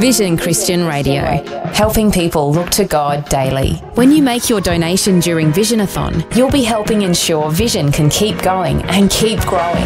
Vision Christian Radio. Helping people look to God daily. When you make your donation during Visionathon, You'll be helping ensure Vision can keep going and keep growing.